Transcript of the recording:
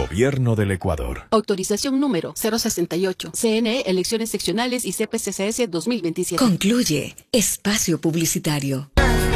Gobierno del Ecuador. Autorización número 068. CNE, Elecciones Seccionales y CPCCS 2027. Concluye. Espacio publicitario.